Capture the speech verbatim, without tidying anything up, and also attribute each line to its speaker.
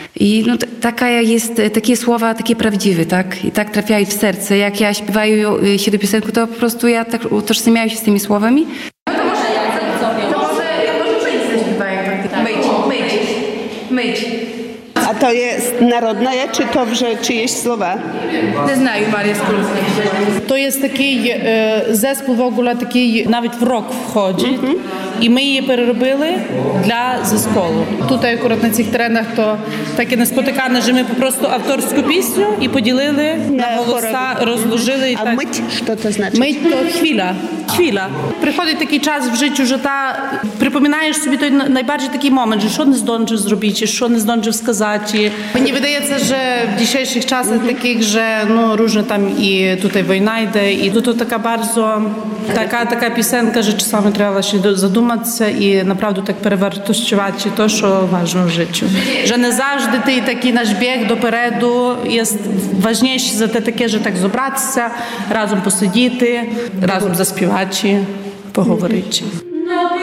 Speaker 1: I no, t- taka jest, takie słowa, takie prawdziwe, tak? I tak trafiają w serce. Jak ja śpiewają y, się do piosenku, to po prostu ja tak utożsamiam się z tymi słowami.
Speaker 2: To może ja może myć zaśpiewają tak. Myć, myć, myć.
Speaker 3: A to jest народне, чи то вже чиїсь слова?
Speaker 2: Не знаю, Марія Скорик.
Speaker 4: То є такий е, зеспіл в ogóle такий навіть в рок входить. І ми її переробили для зесполу. Тут акурат на цих теренах то таке неспотикане, що ми просто авторську пісню і поділили на голоса, розложили. І
Speaker 3: А
Speaker 4: так.
Speaker 3: мить, що це значить?
Speaker 4: Мить то хвіля. Хвіля. Приходить такий час в життю, що та припоминаєш собі той найбільший такий момент, що не здążył zrobić, що не здążył сказати. Мені видається, що в dzisiejszych czasach takich, że no różne tam i tutaj wojna idzie i to, to taka bardzo taka, taka piosenka, że czasami trzeba się zadumać i naprawdę tak переwartościować to, co ważne w życiu. Że nie zawsze ty taki nasz bieg do переду jest ważniejszy za te takie, że tak zebrać się, razem posiedzieć, razem zaśpiewać, poговорити.